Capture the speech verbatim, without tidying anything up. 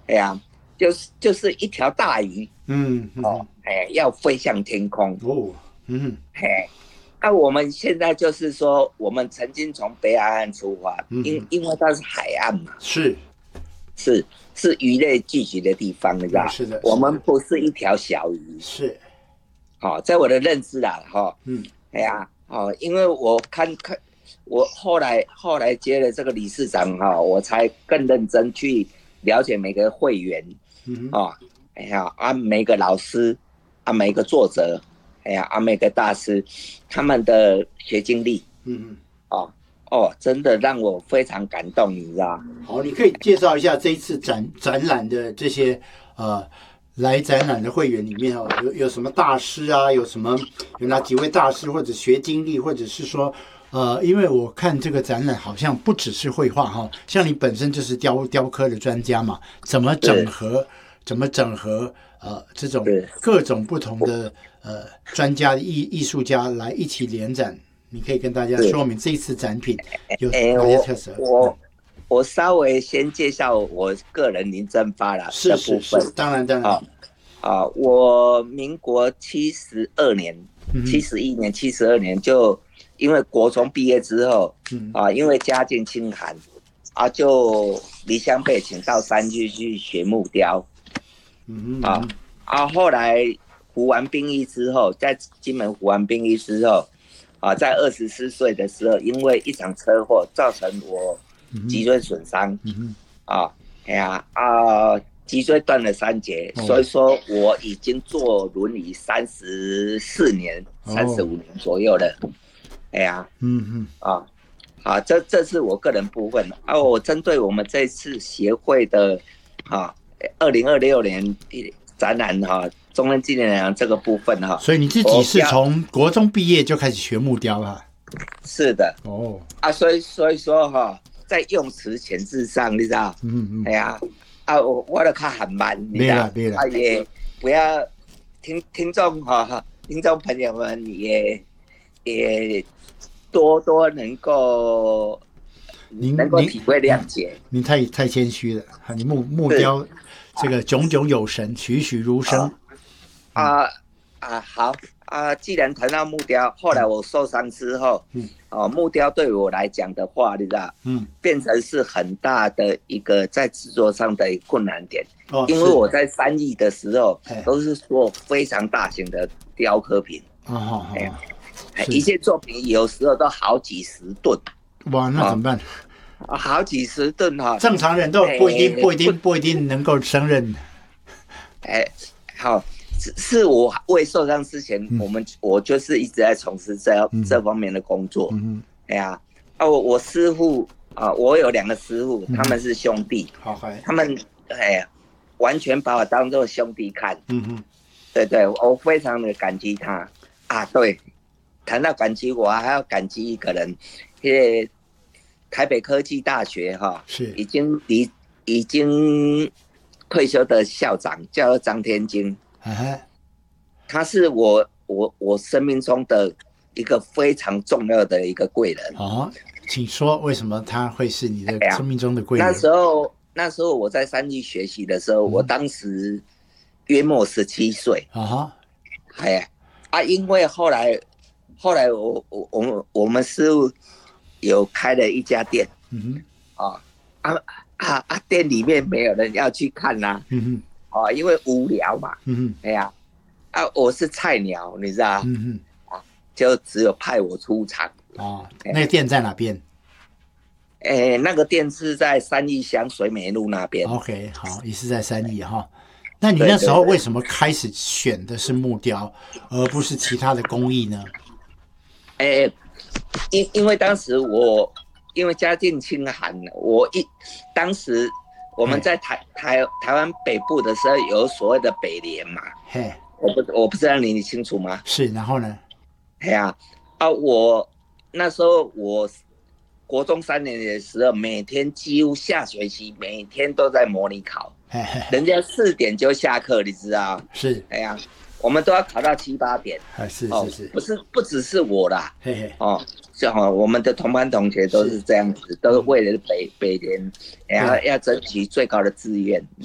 哎呀，就是就是一条大鱼， 嗯嗯哦，哎，要飞向天空， 哦嗯嘿。那、啊、我们现在就是说，我们曾经从北海岸出发，因嗯因为它是海岸嘛， 是是是鱼类聚集的地方，你知道？ 是的我是的们不是一条小鱼， 是好、哦，在我的认知啦，哈、哦， 嗯哎呀，哦，因为我看看，我后来后来接了这个理事长哈、哦，我才更认真去了解每个会员， 嗯哦，哎呀，啊，每个老师，啊，每个作者，哎呀，啊，每个大师，他们的学经历。 嗯嗯。 哦哦，真的让我非常感动，你知道？ 好，你可以介绍一下这一次展展览的这些呃来展览的会员里面哦，有有什么大师啊？有什么有哪几位大师或者学经历，或者是说呃，因为我看这个展览好像不只是绘画哈，像你本身就是雕雕刻的专家嘛，怎么整是合怎么整合呃这种是， 各种不同的呃专家艺艺术家来一起联展？你可以跟大家说是， 明这一次展品有哎， 哪些我特色？嗯。 我我稍微先介绍我个人林正发了是的部分。 是是，当然当然， 啊啊，我民国七十二年、七嗯十一年、七十二年就因为国中毕业之后嗯啊，因为家境清寒啊，就离乡背井到山区去学木雕啊嗯嗯啊，后来服完兵役之后，在金门服完兵役之后。啊，在二十四岁的时候，因为一场车祸造成我脊嗯椎损伤嗯啊，哎呀啊，脊椎断了三节，所哦以说我已经坐轮椅三十四年、三十哦五年左右了。哎呀嗯嗯啊，好，这这是我个人部分啊。我针对我们这次协会的啊，二零二六年展览哈、啊，中正纪念堂这个部分哈、啊， 所以你自己是我要从国中毕业就开始学木雕了？ 是的。 哦， 啊，所以所以说哈、哦，在用词遣字上，你知道？ 嗯嗯， 哎呀，啊，我我都看很慢，你知道？ 别了别了， 啊，也不要听听众哈、哦，听众朋友们也也多多能够能您您够体会谅您解您太太谦虚了，你木木是雕这个炯炯有神，栩栩如生， 啊啊好啊，既然谈到木雕，后来我受伤之后， 嗯哦，木雕对我来讲的话，你知道？ 嗯， 变成是很大的一个在制作上的困难点， 哦， 因为我在翻译的时候哎都是做非常大型的雕刻品， 哦好好， 哎， 是一件作品有时候都好几十吨哇，那怎么办？ 啊，好几十吨哈、 正常人都不一定哎不一定不一定能够胜任， 哎，好，是是我未受伤之前， 嗯我们我就是一直在从事这嗯这方面的工作， 嗯哎呀，啊我我师傅啊，我有两个师傅， 嗯他们是兄弟， 好嗨， 他们哎呀，完全把我当做兄弟看， 嗯嗯对对，我非常的感激他啊。对，谈到感激，我还要感激一个人，因为台北科技大学哈， 是已经离已经退休的校长叫做张天金， 哎他是我我我生命中的一个非常重要的一个贵人。 好，请说为什么他会是你的哎呀生命中的贵人？ 那时候那时候我在山地学习的时候， 嗯我当时约莫十七岁。 啊哈， 哎啊，因为后来后来我我我们我们是有开了一家店嗯啊啊啊啊，店里面没有人要去看呐、 哼，嗯哼， 啊，因为无聊嘛。 嗯哼， 哎呀啊，我是菜鸟，你知道， 嗯就只有派我出场。 哼，哦，那个店在哪边哎，那个店是在三义乡水美路那边。 ？OK，好，也是在三义哈。那你对那时候对对为什么开始选的是木雕，而不是其他的工艺呢？ 哎，因因为当时我因为家境清寒，我一当时我们在台台台湾北部的时候有所谓的北联嘛， 嘿， 我不我不知道你你清楚吗？ 是，然后呢？ 哎呀啊，我那时候我国中三年级的时候，每天几乎下学期每天都在模拟考， 嘿嘿， 人家四点就下课，你知道？ 是， 哎呀，我们都要考到七八点。 啊，是哦， 是是， 不是不只是我啦， 嘿嘿， 哦，像我们的同班同学都是这样子，都是为了北北联，然后要争取最高的志愿。